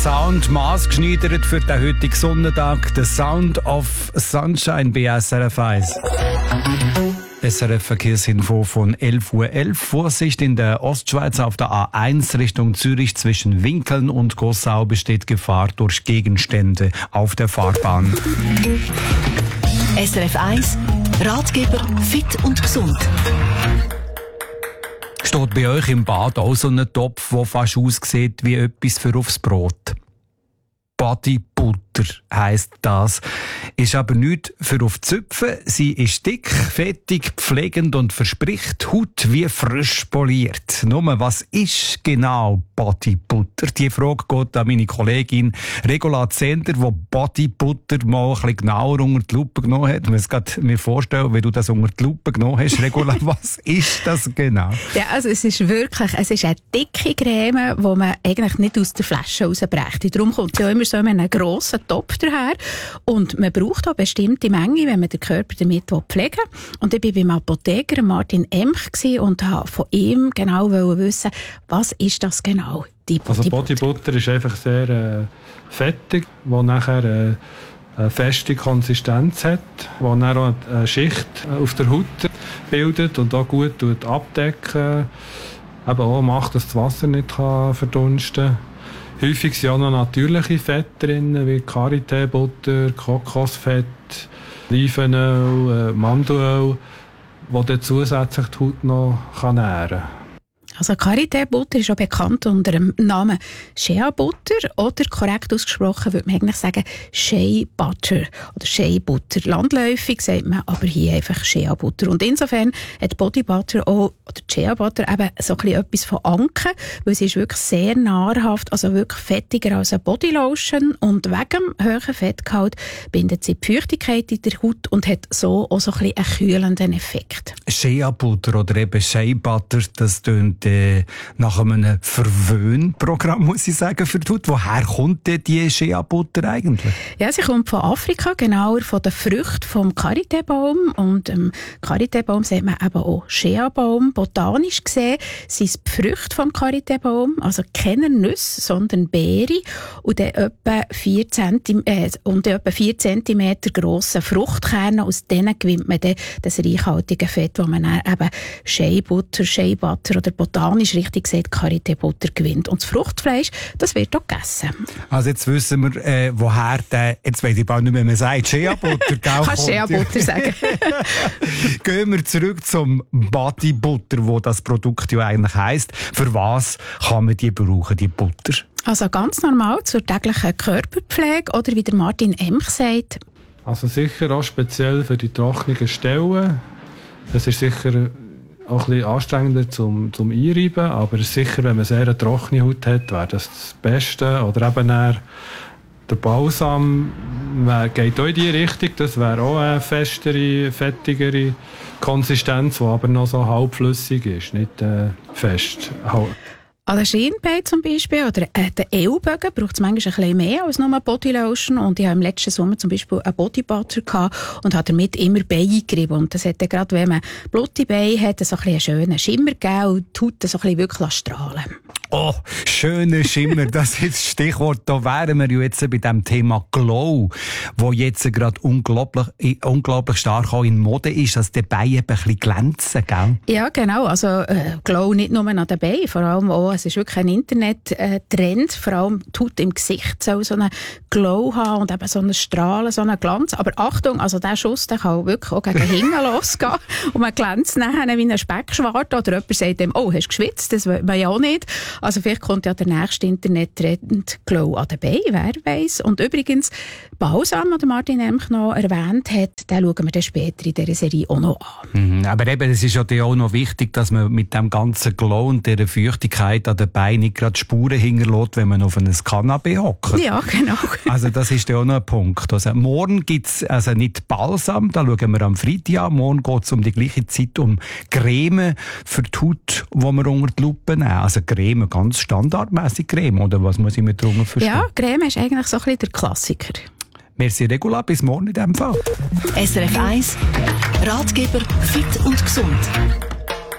Sound maßgeschneidert für den heutigen Sonntag. The Sound of Sunshine bei SRF 1. SRF Verkehrsinfo von 11:11 Uhr. Vorsicht in der Ostschweiz auf der A1 Richtung Zürich zwischen Winkeln und Gossau besteht Gefahr durch Gegenstände auf der Fahrbahn. SRF 1, Ratgeber fit und gesund. Steht bei euch im Bad auch so ein Topf, der fast aussieht wie etwas für aufs Brot? Bodybutter heisst das. Ist aber nicht für auf die Zöpfe. Sie ist dick, fettig, pflegend und verspricht Haut wie frisch poliert. Nur, was ist genau Bodybutter? Die Frage geht an meine Kollegin Regula Zender, die Bodybutter mal ein bisschen genauer unter die Lupe genommen hat. Ich muss mir vorstellen, wie du das unter die Lupe genommen hast. Regula, was ist das genau? Ja, also es ist eine dicke Creme, die man eigentlich nicht aus der Flasche rausbrächte. Darum kommt sie auch immer so in einem grossen Topf daher. Und man braucht auch bestimmte Menge, wenn man den Körper damit pflegen will. Und ich war beim Apotheker Martin Emch und wollte von ihm genau wissen, was ist das genau? Also Bodybutter ist einfach sehr fettig, wo nachher eine feste Konsistenz hat, wo dann auch eine Schicht auf der Haut bildet und auch gut abdecken. Eben auch macht, dass das Wasser nicht verdunsten kann. Häufig sind auch noch natürliche Fette drin, wie Karité-Butter, Kokosfett, Olivenöl, Mandelöl, die dann zusätzlich die Haut noch nähren kann. Also Karité-Butter ist auch bekannt unter dem Namen Shea Butter oder korrekt ausgesprochen würde man eigentlich sagen Shea Butter oder Shea Butter. Landläufig sagt man aber hier einfach Shea Butter. Und insofern hat Body Butter auch, oder Shea Butter eben so ein bisschen etwas von Anken, weil sie ist wirklich sehr nahrhaft, also wirklich fettiger als eine Bodylotion und wegen dem hohen Fettgehalt bindet sie die Feuchtigkeit in der Haut und hat so auch so ein bisschen einen kühlenden Effekt. Shea Butter oder eben Shea Butter, das tönt nach einem Verwöhnprogramm, muss ich sagen, für die Haut. Woher kommt denn die Shea Butter eigentlich? Ja, sie kommt von Afrika, genauer von den Früchten vom Karité-Baum. Und Karité-Baum sagt man eben auch Shea-Baum. Botanisch gesehen sind es die Früchte vom Karité-Baum, also keine Nüsse, sondern Beere. Und dann etwa 4 cm grosse Fruchtkerne. Aus denen gewinnt man dann das reichhaltige Fett, das man dann eben Shea Butter oder botanisch richtig gesagt Karité-Butter gewinnt. Und das Fruchtfleisch, das wird auch gegessen. Also jetzt wissen wir, woher der, jetzt weiss ich bald nicht mehr, man sagt Shea-Butter. Kannst Shea-Butter sagen. Gehen wir zurück zum Bodybutter, wo das Produkt ja eigentlich heisst. Für was kann man die brauchen, die Butter? Also ganz normal zur täglichen Körperpflege oder wie der Martin Emch sagt. Also sicher auch speziell für die trockenen Stellen. Das ist sicher auch ein bisschen anstrengender zum Einreiben, aber sicher, wenn man sehr eine trockene Haut hat, wäre das Beste. Oder eben der Balsam geht auch in die Richtung. Das wäre auch eine festere, fettigere Konsistenz, die aber noch so halbflüssig ist, nicht fest. An der Schienbein zum Beispiel oder den Ellbogen braucht es manchmal ein bisschen mehr als nur eine Bodylotion. Und ich habe im letzten Sommer zum Beispiel einen Bodybutter gehabt und habe damit immer Beine eingerieben. Und das hat dann gerade, wenn man blutige Beine hat, so ein bisschen einen schönen Schimmer gegeben und die Haut so ein bisschen wirklich strahlen. Oh, schöner Schimmer, das ist das Stichwort. Da wären wir ja jetzt bei dem Thema Glow, wo jetzt gerade unglaublich stark auch in Mode ist, dass die Beine ein bisschen glänzen, gell? Ja, genau. Also Glow nicht nur an den Beinen, vor allem auch, es ist wirklich ein Internet-Trend, vor allem die Haut im Gesicht soll so einen Glow haben und eben so einen Strahlen, so einen Glanz. Aber Achtung, also der Schuss, der kann wirklich auch gegen hinten losgehen und man glänzt nachher wie ein Speckschwart oder jemand sagt dem, oh, hast du geschwitzt? Das will man ja auch nicht. Also vielleicht kommt ja der nächste Internet-Trend Glow an den Beinen, wer weiss. Und übrigens, Balsam, den Martin Emch noch erwähnt hat, den schauen wir dann später in dieser Serie auch noch an. Aber eben, es ist ja auch noch wichtig, dass man mit dem ganzen Glow und dieser Feuchtigkeit an den Beinen nicht gerade Spuren hinterlässt, wenn man auf einem Kanapee hockt. Ja, genau. Also das ist ja auch noch ein Punkt. Also morgen gibt es also nicht Balsam, da schauen wir am Freitag an. Morgen geht es um die gleiche Zeit um Creme für die Haut, die wir unter die Lupe nehmen. Also Creme, ganz standardmäßig Creme, oder was muss ich mir darunter verstehen? Ja, Creme ist eigentlich so ein bisschen der Klassiker. Merci Regula, bis morgen in diesem Fall. SRF 1, Ratgeber fit und gesund.